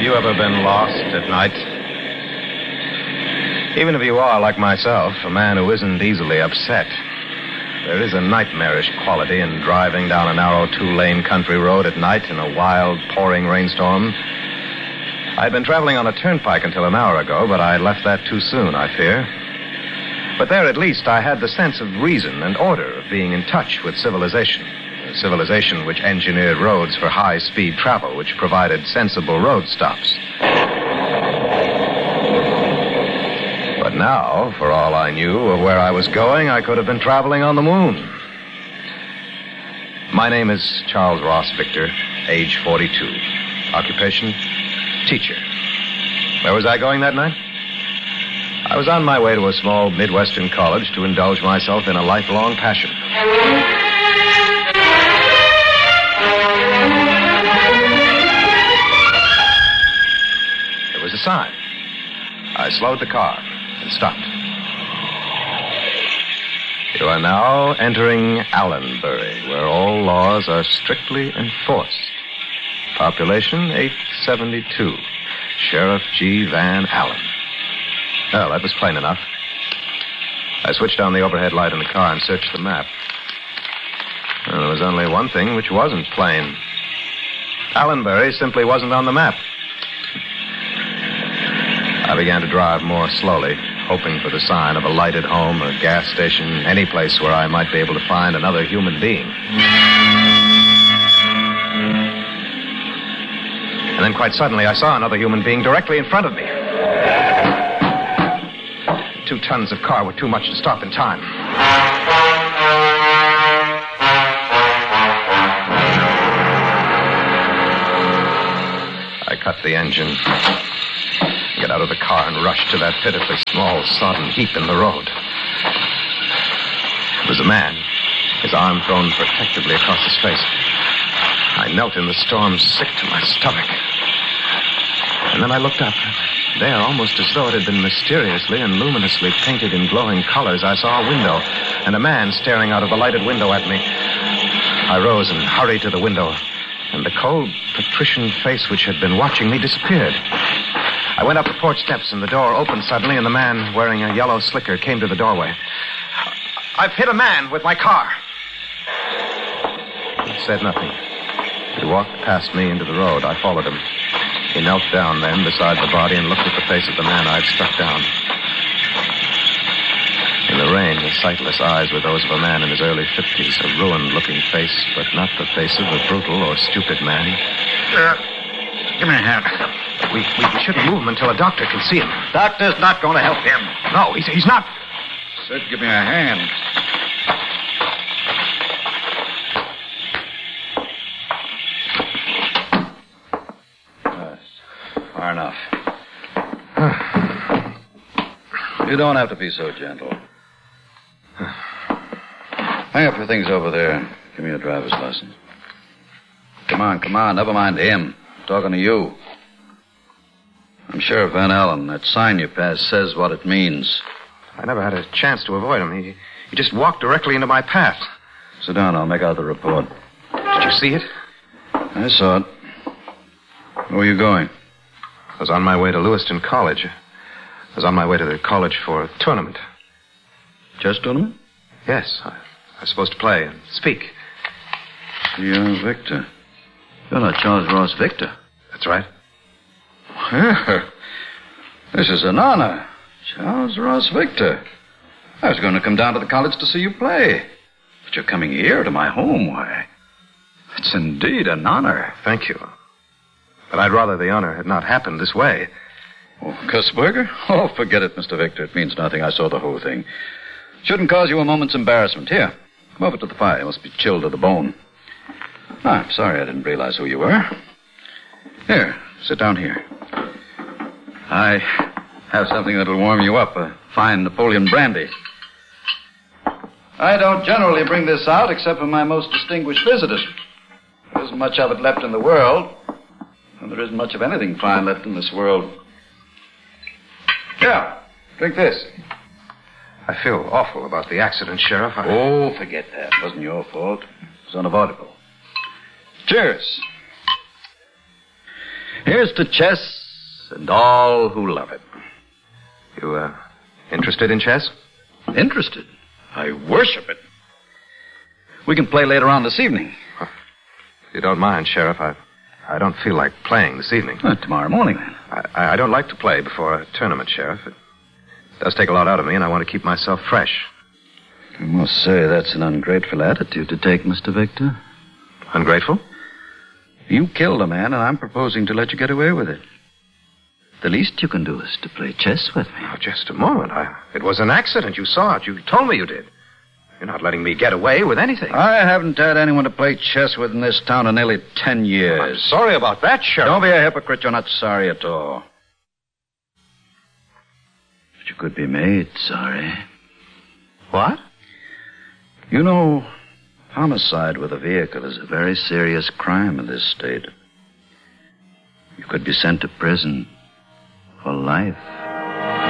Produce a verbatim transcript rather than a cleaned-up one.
you ever been lost at night? Even if you are, like myself, a man who isn't easily upset, there is a nightmarish quality in driving down a narrow two-lane country road at night in a wild, pouring rainstorm. I'd been traveling on a turnpike until an hour ago, but I left that too soon, I fear. But there, at least, I had the sense of reason and order of being in touch with civilization. A civilization which engineered roads for high-speed travel, which provided sensible road stops. But now, for all I knew of where I was going, I could have been traveling on the moon. My name is Charles Ross Victor, age forty-two. Occupation, teacher. Where was I going that night? I was on my way to a small Midwestern college to indulge myself in a lifelong passion. There was a sign. I slowed the car and stopped. You are now entering Allenbury, where all laws are strictly enforced. Population eight seventy-two. Sheriff G. Van Allen. Well, that was plain enough. I switched on the overhead light in the car and searched the map. Well, there was only one thing which wasn't plain. Allenbury simply wasn't on the map. I began to drive more slowly, hoping for the sign of a lighted home, a gas station, any place where I might be able to find another human being. And then quite suddenly I saw another human being directly in front of me. Two tons of car were too much to stop in time. I cut the engine, got out of the car and rushed to that pitifully small sodden heap in the road. It was a man, his arm thrown protectively across his face. I knelt in the storm, sick to my stomach. And then I looked up. There, almost as though it had been mysteriously and luminously painted in glowing colors, I saw a window and a man staring out of the lighted window at me. I rose and hurried to the window, and the cold, patrician face which had been watching me disappeared. I went up the porch steps, and the door opened suddenly, and the man wearing a yellow slicker came to the doorway. I've hit a man with my car. He said nothing. He walked past me into the road. I followed him. He knelt down then beside the body and looked at the face of the man I'd struck down. In the rain, his sightless eyes were those of a man in his early fifties, a ruined-looking face, but not the face of a brutal or stupid man. Uh, give me a hand. We, we, we shouldn't move him until a doctor can see him. Doctor's not going to help him. No, he's, he's not. Said give me a hand. Far enough. You don't have to be so gentle. Hang up your things over there. Give me a driver's license. Come on, come on. Never mind him. I'm talking to you. I'm Sheriff Van Allen. That sign you passed says what it means. I never had a chance to avoid him. He, he just walked directly into my path. Sit down. I'll make out the report. Did you see it? I saw it. Where are you going? I was on my way to Lewiston College. I was on my way to the college for a tournament. Chess tournament? Yes. I, I was supposed to play and speak. You're Victor. You're not Charles Ross Victor. That's right. Well, this is an honor. Charles Ross Victor. I was going to come down to the college to see you play. But you're coming here to my home. Why, it's indeed an honor. Thank you. But I'd rather the honor had not happened this way. Oh, Kussberger? Oh, forget it, Mister Victor. It means nothing. I saw the whole thing. Shouldn't cause you a moment's embarrassment. Here, come over to the fire. You must be chilled to the bone. Ah, I'm sorry I didn't realize who you were. Here, sit down here. I have something that'll warm you up, a fine Napoleon brandy. I don't generally bring this out except for my most distinguished visitors. There isn't much of it left in the world. And there isn't much of anything fine left in this world. Yeah, drink this. I feel awful about the accident, Sheriff. I... Oh, forget that. It wasn't your fault. It was unavoidable. Cheers. Here's to chess and all who love it. You, uh, interested in chess? Interested? I worship it. We can play later on this evening. If you don't mind, Sheriff, I, I don't feel like playing this evening. Uh, tomorrow morning, then. I, I don't like to play before a tournament, Sheriff. It does take a lot out of me, and I want to keep myself fresh. I must say that's an ungrateful attitude to take, Mister Victor. Ungrateful? You killed a man, and I'm proposing to let you get away with it. The least you can do is to play chess with me. Oh, just a moment. I, it was an accident. You saw it. You told me you did. You're not letting me get away with anything. I haven't had anyone to play chess with in this town in nearly ten years. I'm sorry about that, Sheriff. Don't be a hypocrite. You're not sorry at all. But you could be made sorry. What? You know, homicide with a vehicle is a very serious crime in this state. You could be sent to prison for life.